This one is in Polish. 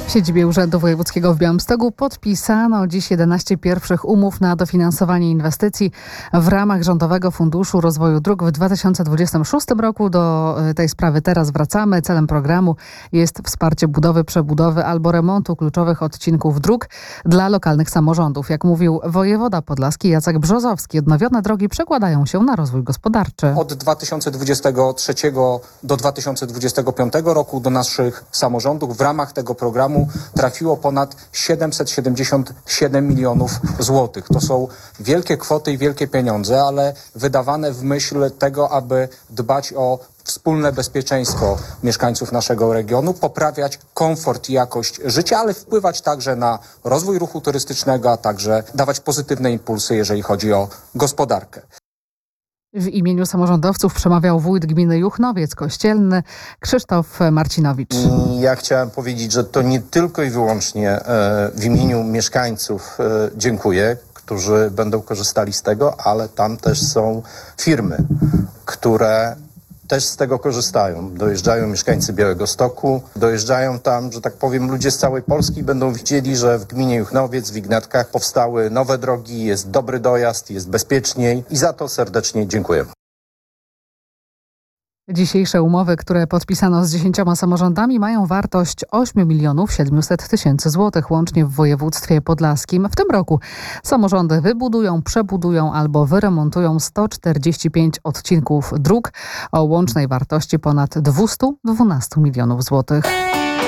W siedzibie Urzędu Wojewódzkiego w Białymstoku podpisano dziś 11 pierwszych umów na dofinansowanie inwestycji w ramach Rządowego Funduszu Rozwoju Dróg w 2026 roku. Do tej sprawy teraz wracamy. Celem programu jest wsparcie budowy, przebudowy albo remontu kluczowych odcinków dróg dla lokalnych samorządów. Jak mówił wojewoda podlaski Jacek Brzozowski, odnowione drogi przekładają się na rozwój gospodarczy. Od 2023 do 2025 roku do naszych samorządów w ramach tego programu trafiło ponad 777 milionów złotych. To są wielkie kwoty i wielkie pieniądze, ale wydawane w myśl tego, aby dbać o wspólne bezpieczeństwo mieszkańców naszego regionu, poprawiać komfort i jakość życia, ale wpływać także na rozwój ruchu turystycznego, a także dawać pozytywne impulsy, jeżeli chodzi o gospodarkę. W imieniu samorządowców przemawiał wójt gminy Juchnowiec Kościelny Krzysztof Marcinowicz. Ja chciałem powiedzieć, że to nie tylko i wyłącznie w imieniu mieszkańców dziękuję, którzy będą korzystali z tego, ale tam też są firmy, które też z tego korzystają. Dojeżdżają mieszkańcy Białegostoku, dojeżdżają tam, że tak powiem, ludzie z całej Polski będą widzieli, że w gminie Juchnowiec, w Ignatkach powstały nowe drogi, jest dobry dojazd, jest bezpieczniej i za to serdecznie dziękuję. Dzisiejsze umowy, które podpisano z 10 samorządami, mają wartość 8 700 000 złotych łącznie w województwie podlaskim. W tym roku samorządy wybudują, przebudują albo wyremontują 145 odcinków dróg o łącznej wartości ponad 212 milionów złotych.